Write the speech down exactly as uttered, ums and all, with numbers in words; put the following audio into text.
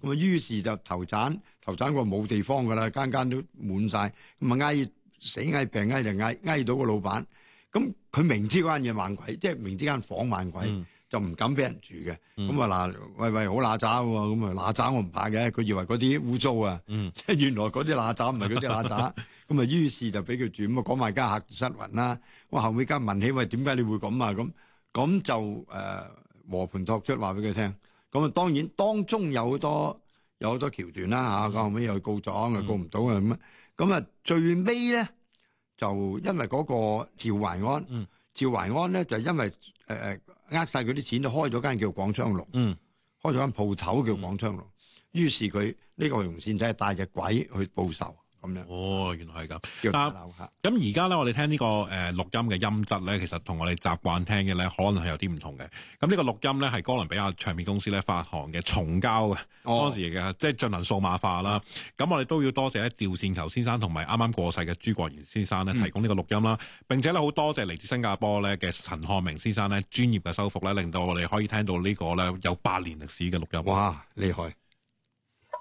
咁啊於是就投產，投產個冇地方㗎啦，間間都滿晒。咁啊嗌死嗌病嗌就嗌嗌到個老闆。咁佢明知嗰間嘢猛鬼，即係明知間房猛鬼，嗯、就唔敢俾人住嘅。咁啊嗱，喂喂，好乸渣喎！咁啊乸渣我唔怕嘅，佢以為嗰啲污糟啊，嗯、即係原來嗰啲乸渣唔係嗰啲乸渣。咁啊於是就俾佢住，咁啊講埋家客失魂啦。我後尾家問起，喂點解你會咁啊？咁咁就誒、呃、和盤托出話俾佢聽。咁啊當然當中有好多有好多橋段啦嚇。咁後尾又告狀又告唔到啊咁啊。咁啊最尾咧。就因為嗰個趙懷安，嗯、趙懷安咧就因為誒誒呃晒佢啲錢，就開咗間叫廣昌隆，嗯、開咗間鋪頭叫廣昌隆。嗯、於是佢呢、這個容善仔帶隻鬼去報仇咁樣。 哦，原來係咁。 叫但咁而家咧，我哋聽呢、這個誒、呃、錄音嘅音質咧，其實同我哋習慣聽嘅咧，可能係有啲唔同嘅。咁呢個錄音咧係哥倫比亞唱片公司咧發行嘅重膠嘅，哦、當時嘅即係進行數碼化啦。咁、嗯、我哋都要多謝咧趙善球先生同埋啱啱過世嘅朱國賢先生咧提供呢個錄音啦。嗯、並且咧好多謝嚟自新加坡咧嘅陳漢明先生咧專業嘅修復咧，令到我哋可以聽到呢個咧有八年歷史嘅錄音。 哇，厲害！